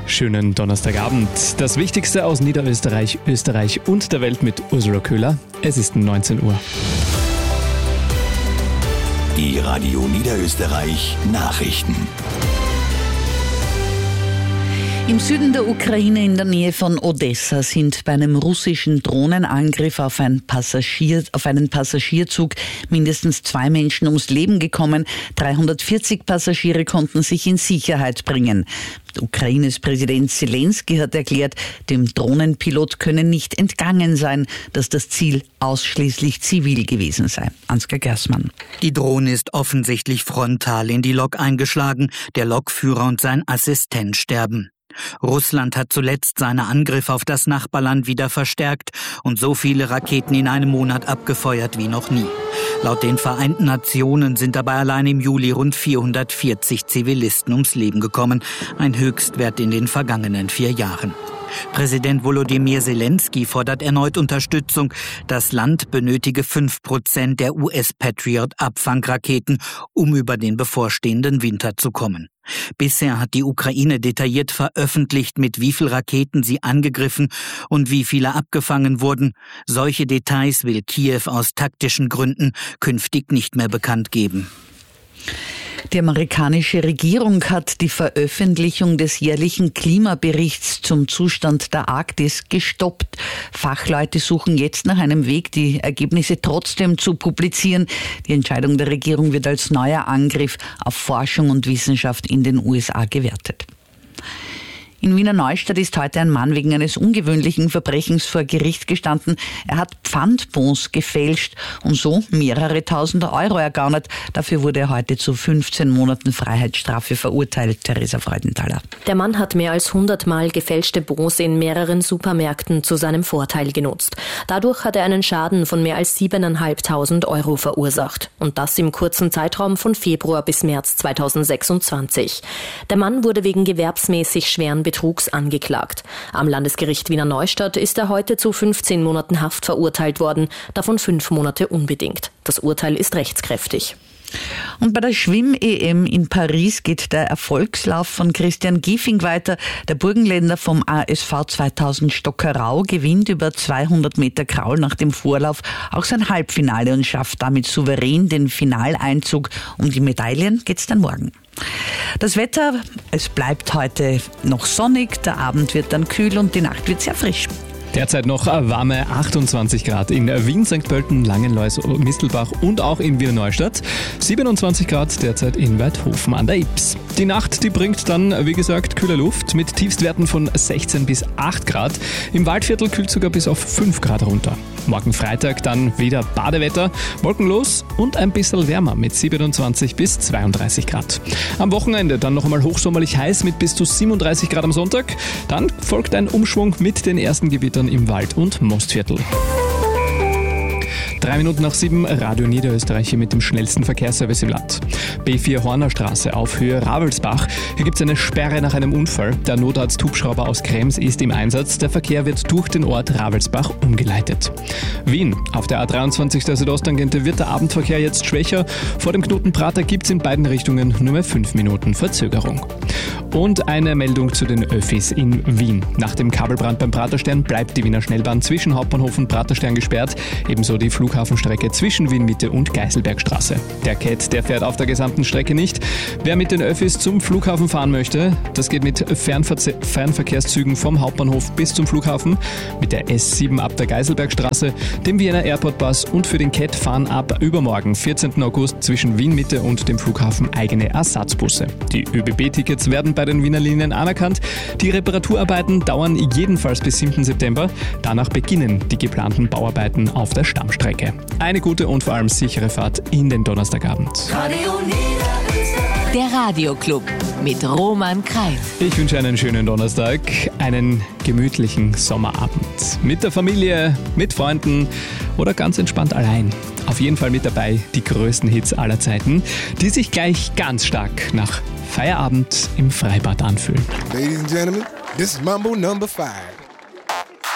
Schönen Donnerstagabend. Das Wichtigste aus Niederösterreich, Österreich und der Welt mit Ursula Köhler. Es ist 19 Uhr. Die Radio Niederösterreich Nachrichten. Im Süden der Ukraine in der Nähe von Odessa sind bei einem russischen Drohnenangriff auf einen Passagierzug mindestens 2 Menschen ums Leben gekommen. 340 Passagiere konnten sich in Sicherheit bringen. Ukraines Präsident Zelensky hat erklärt, dem Drohnenpilot könne nicht entgangen sein, dass das Ziel ausschließlich zivil gewesen sei. Ansgar Gersmann. Die Drohne ist offensichtlich frontal in die Lok eingeschlagen. Der Lokführer und sein Assistent sterben. Russland hat zuletzt seine Angriffe auf das Nachbarland wieder verstärkt und so viele Raketen in einem Monat abgefeuert wie noch nie. Laut den Vereinten Nationen sind dabei allein im Juli rund 440 Zivilisten ums Leben gekommen, ein Höchstwert in den vergangenen 4 Jahren. Präsident Volodymyr Zelensky fordert erneut Unterstützung. Das Land benötige 5% der US-Patriot-Abfangraketen, um über den bevorstehenden Winter zu kommen. Bisher hat die Ukraine detailliert veröffentlicht, mit wie viel Raketen sie angegriffen und wie viele abgefangen wurden. Solche Details will Kiew aus taktischen Gründen künftig nicht mehr bekannt geben. Die amerikanische Regierung hat die Veröffentlichung des jährlichen Klimaberichts zum Zustand der Arktis gestoppt. Fachleute suchen jetzt nach einem Weg, die Ergebnisse trotzdem zu publizieren. Die Entscheidung der Regierung wird als neuer Angriff auf Forschung und Wissenschaft in den USA gewertet. In Wiener Neustadt ist heute ein Mann wegen eines ungewöhnlichen Verbrechens vor Gericht gestanden. Er hat Pfandbons gefälscht und so mehrere tausende Euro ergaunert. Dafür wurde er heute zu 15 Monaten Freiheitsstrafe verurteilt. Theresa Freudenthaler. Der Mann hat mehr als 100 Mal gefälschte Bons in mehreren Supermärkten zu seinem Vorteil genutzt. Dadurch hat er einen Schaden von mehr als 7.500 Euro verursacht. Und das im kurzen Zeitraum von Februar bis März 2026. Der Mann wurde wegen gewerbsmäßig schweren Betrugs angeklagt. Am Landesgericht Wiener Neustadt ist er heute zu 15 Monaten Haft verurteilt worden, davon 5 Monate unbedingt. Das Urteil ist rechtskräftig. Und bei der Schwimm-EM in Paris geht der Erfolgslauf von Christian Giefing weiter. Der Burgenländer vom ASV 2000 Stockerau gewinnt über 200 Meter Kraul nach dem Vorlauf auch sein Halbfinale und schafft damit souverän den Finaleinzug. Um die Medaillen geht's dann morgen. Das Wetter, es bleibt heute noch sonnig, der Abend wird dann kühl und die Nacht wird sehr frisch. Derzeit noch warme 28 Grad in Wien, St. Pölten, Langenlois, Mistelbach und auch in Wiener Neustadt. 27 Grad derzeit in Weidhofen an der Ips. Die Nacht, die bringt dann, wie gesagt, kühle Luft mit Tiefstwerten von 16 bis 8 Grad. Im Waldviertel kühlt sogar bis auf 5 Grad runter. Morgen Freitag dann wieder Badewetter, wolkenlos und ein bisschen wärmer mit 27 bis 32 Grad. Am Wochenende dann noch einmal hochsommerlich heiß mit bis zu 37 Grad am Sonntag. Dann folgt ein Umschwung mit den ersten Gewittern im Wald- und Mostviertel. 3 Minuten nach 7, Radio Niederösterreich hier mit dem schnellsten Verkehrsservice im Land. B4 Hornerstraße auf Höhe Ravelsbach. Hier gibt es eine Sperre nach einem Unfall. Der Notarzt-Hubschrauber aus Krems ist im Einsatz. Der Verkehr wird durch den Ort Ravelsbach umgeleitet. Wien. Auf der A23 der Südosttangente wird der Abendverkehr jetzt schwächer. Vor dem Knoten Prater gibt es in beiden Richtungen nur mehr 5 Minuten Verzögerung. Und eine Meldung zu den Öffis in Wien. Nach dem Kabelbrand beim Praterstern bleibt die Wiener Schnellbahn zwischen Hauptbahnhof und Praterstern gesperrt. Ebenso die Flughafenstrecke zwischen Wien-Mitte und Geiselbergstraße. Der CAT, der fährt auf der gesamten Strecke nicht. Wer mit den Öffis zum Flughafen fahren möchte, das geht mit Fernverkehrszügen vom Hauptbahnhof bis zum Flughafen, mit der S7 ab der Geiselbergstraße, dem Wiener Airport-Bus und für den CAT fahren ab übermorgen, 14. August, zwischen Wien-Mitte und dem Flughafen eigene Ersatzbusse. Die ÖBB-Tickets werden bei den Wiener Linien anerkannt. Die Reparaturarbeiten dauern jedenfalls bis 7. September. Danach beginnen die geplanten Bauarbeiten auf der Stammstrecke. Eine gute und vor allem sichere Fahrt in den Donnerstagabend. Der Radioclub mit Roman Kreis. Ich wünsche einen schönen Donnerstag, einen gemütlichen Sommerabend. Mit der Familie, mit Freunden oder ganz entspannt allein. Auf jeden Fall mit dabei die größten Hits aller Zeiten, die sich gleich ganz stark nach Feierabend im Freibad anfühlen. Ladies and gentlemen, this is Mambo number 5.